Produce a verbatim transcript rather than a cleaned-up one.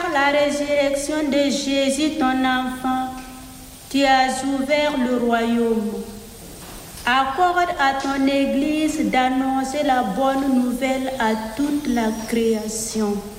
par la résurrection de Jésus, ton enfant, tu as ouvert le royaume. Accorde à ton Église d'annoncer la bonne nouvelle à toute la création.